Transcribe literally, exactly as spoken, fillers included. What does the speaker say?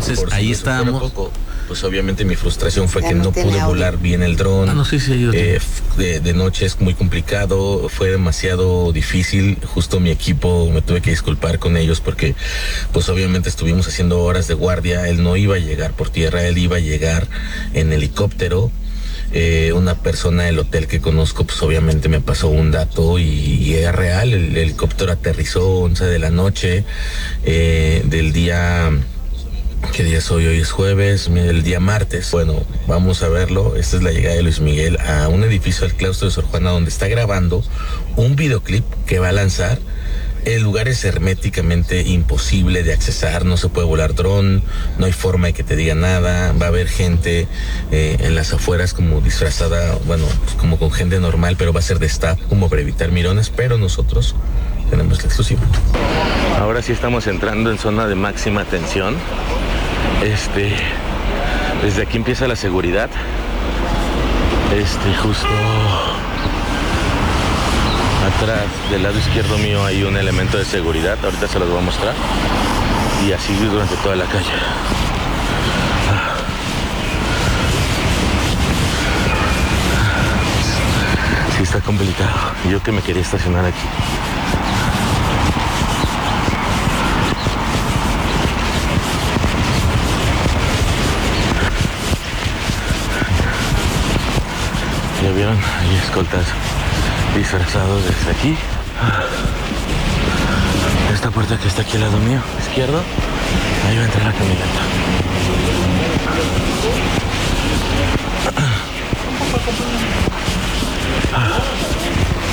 Entonces por ahí si eso fuera estábamos. poco, pues obviamente mi frustración fue Ya que no no tiene pude audio. volar bien el dron. Ah, no, sí, sí, yo- Eh, f- de, de noche es muy complicado, fue demasiado difícil. Justo mi equipo, me tuve que disculpar con ellos porque pues obviamente estuvimos haciendo horas de guardia. Él no iba a llegar por tierra, él iba a llegar en helicóptero. Eh, una persona del hotel que conozco pues obviamente me pasó un dato y, y era real. El, el helicóptero aterrizó once de la noche eh, del día. ¿Qué día es hoy? Hoy es jueves, el día martes. Bueno, vamos a verlo. Esta es la llegada de Luis Miguel a un edificio del claustro de Sor Juana donde está grabando un videoclip que va a lanzar. El lugar es herméticamente imposible de accesar, no se puede volar dron, no hay forma de que te diga nada, va a haber gente eh, en las afueras como disfrazada, bueno, pues como con gente normal, pero va a ser de staff como para evitar mirones, pero nosotros tenemos la exclusiva. Ahora sí estamos entrando en zona de máxima tensión. Este, desde aquí empieza la seguridad. Este, justo atrás del lado izquierdo mío hay un elemento de seguridad. Ahorita se los voy a mostrar. Y así durante toda la calle. Sí está complicado. Yo que me quería estacionar aquí. Ya vieron, hay escoltas disfrazados desde aquí. Esta puerta que está aquí al lado mío, izquierdo, ahí va a entrar la camioneta.